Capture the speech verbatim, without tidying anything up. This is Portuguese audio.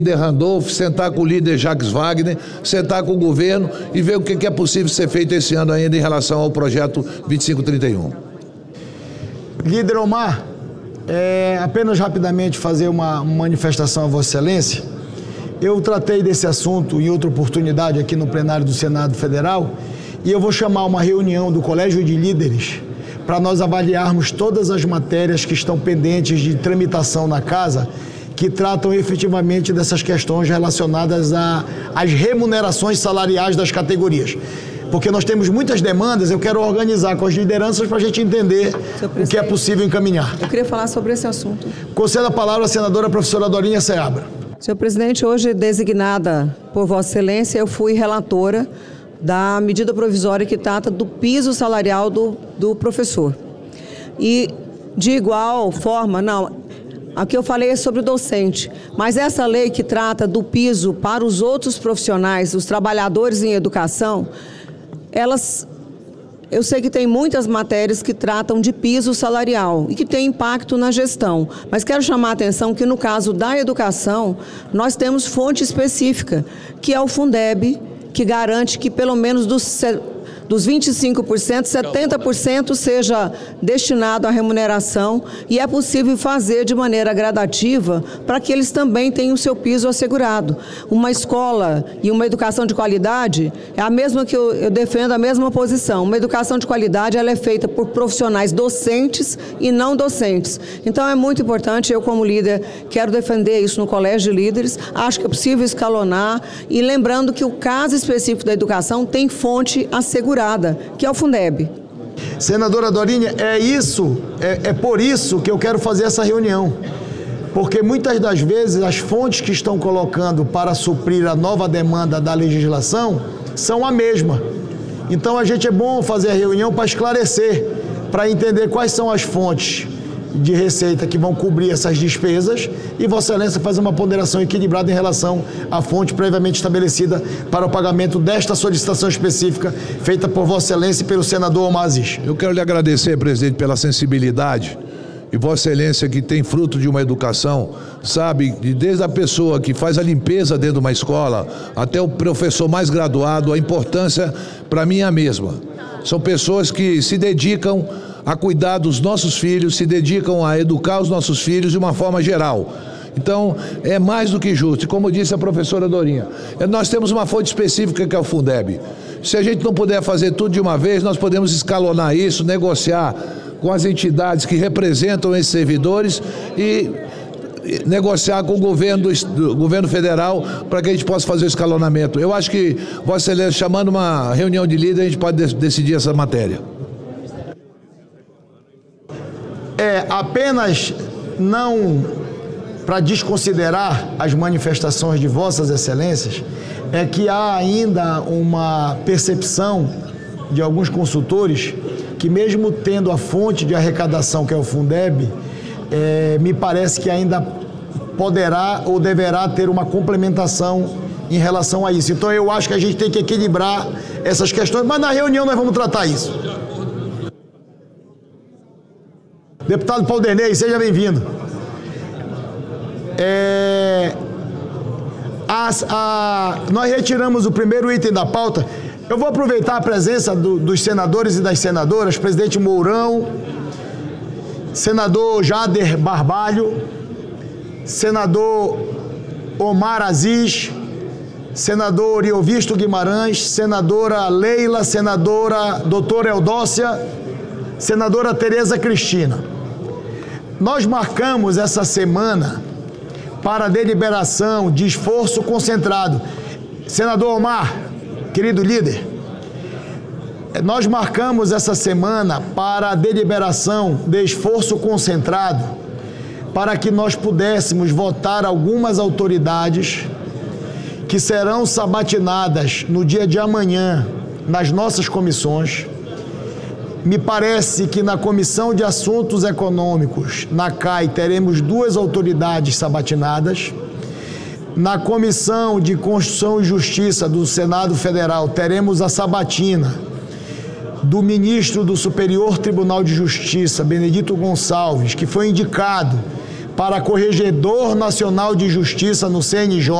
líder Randolph, sentar com o líder Jacques Wagner, sentar com o governo e ver o que é possível ser feito esse ano ainda em relação ao projeto vinte e cinco trinta e um. Líder Omar, é, apenas rapidamente fazer uma manifestação a Vossa Excelência. Eu tratei desse assunto em outra oportunidade aqui no plenário do Senado Federal e eu vou chamar uma reunião do Colégio de Líderes para nós avaliarmos todas as matérias que estão pendentes de tramitação na Casa, que tratam efetivamente dessas questões relacionadas às remunerações salariais das categorias. Porque nós temos muitas demandas, eu quero organizar com as lideranças para a gente entender o que é possível encaminhar. Eu queria falar sobre esse assunto. Concedo a palavra à senadora professora Dorinha Seabra. Senhor presidente, hoje designada por Vossa Excelência, eu fui relatora da medida provisória que trata do piso salarial do, do professor. E de igual forma, não... Aqui eu falei sobre o docente, mas essa lei que trata do piso para os outros profissionais, os trabalhadores em educação, elas, eu sei que tem muitas matérias que tratam de piso salarial e que tem impacto na gestão, mas quero chamar a atenção que no caso da educação, nós temos fonte específica, que é o Fundeb, que garante que pelo menos dos... dos vinte e cinco por cento, setenta por cento seja destinado à remuneração e é possível fazer de maneira gradativa para que eles também tenham o seu piso assegurado. Uma escola e uma educação de qualidade é a mesma que eu, eu defendo, a mesma posição. Uma educação de qualidade ela é feita por profissionais docentes e não docentes. Então é muito importante, eu como líder quero defender isso no Colégio de Líderes, acho que é possível escalonar e lembrando que o caso específico da educação tem fonte assegurada, que é o Fundeb. Senadora Dorinha, é isso, é, é por isso que eu quero fazer essa reunião, porque muitas das vezes as fontes que estão colocando para suprir a nova demanda da legislação são a mesma. Então a gente é bom fazer a reunião para esclarecer, para entender quais são as fontes de receita que vão cobrir essas despesas e Vossa Excelência faz uma ponderação equilibrada em relação à fonte previamente estabelecida para o pagamento desta solicitação específica feita por Vossa Excelência e pelo senador Omar Aziz. Eu quero lhe agradecer, presidente, pela sensibilidade e Vossa Excelência que tem fruto de uma educação, sabe, desde a pessoa que faz a limpeza dentro de uma escola até o professor mais graduado, a importância para mim é a mesma. São pessoas que se dedicam a cuidar dos nossos filhos, se dedicam a educar os nossos filhos de uma forma geral. Então, é mais do que justo. E como disse a professora Dorinha, nós temos uma fonte específica que é o Fundeb. Se a gente não puder fazer tudo de uma vez, nós podemos escalonar isso, negociar com as entidades que representam esses servidores e negociar com o governo, do, do governo federal para que a gente possa fazer o escalonamento. Eu acho que, Vossa Excelência, chamando uma reunião de líderes, a gente pode decidir essa matéria. É, apenas não para desconsiderar as manifestações de Vossas Excelências, é que há ainda uma percepção de alguns consultores que mesmo tendo a fonte de arrecadação que é o Fundeb, é, me parece que ainda poderá ou deverá ter uma complementação em relação a isso. Então eu acho que a gente tem que equilibrar essas questões, mas na reunião nós vamos tratar isso. Deputado Paulderney, seja bem-vindo. É, a, a, nós retiramos o primeiro item da pauta. Eu vou aproveitar a presença do, dos senadores e das senadoras, presidente Mourão, senador Jader Barbalho, senador Omar Aziz, senador Iovisto Guimarães, senadora Leila, senadora doutora Eudócia, senadora Tereza Cristina. Nós marcamos essa semana para a deliberação de esforço concentrado. Senador Omar, querido líder, nós marcamos essa semana para a deliberação de esforço concentrado para que nós pudéssemos votar algumas autoridades que serão sabatinadas no dia de amanhã nas nossas comissões. Me parece que na Comissão de Assuntos Econômicos, na C A I, teremos duas autoridades sabatinadas. Na Comissão de Constituição e Justiça do Senado Federal, teremos a sabatina do ministro do Superior Tribunal de Justiça, Benedito Gonçalves, que foi indicado para Corregedor Nacional de Justiça no C N J,